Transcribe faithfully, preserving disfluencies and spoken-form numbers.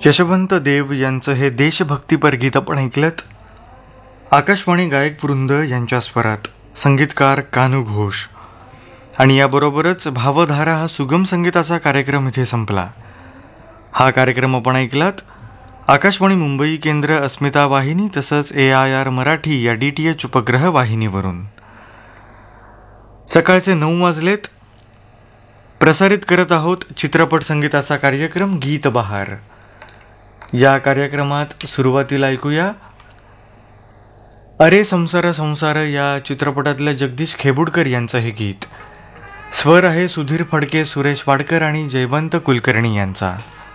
यशवंत देव यांचं हे देशभक्तीपर गीत आपण ऐकलंत. आकाशवाणी गायक वृंद यांच्या स्वरात, संगीतकार कानू घोष. आणि याबरोबरच भावधारा हा सुगम संगीताचा कार्यक्रम इथे संपला. हा कार्यक्रम आपण ऐकलात आकाशवाणी मुंबई केंद्र, अस्मिता वाहिनी तसंच ए आय आर मराठी या डी टी एच उपग्रह वाहिनीवरून. सकाळचे नऊ वाजलेत. प्रसारित करत आहोत चित्रपट संगीताचा कार्यक्रम गीत बहार. या कार्यक्रमात सुरुवातीला ऐकूया अरे संसार संसार या चित्रपटातल्या जगदीश खेबुडकर यांचं हे गीत. स्वर आहे सुधीर फडके, सुरेश वाडकर आणि जयवंत कुलकर्णी यांचा.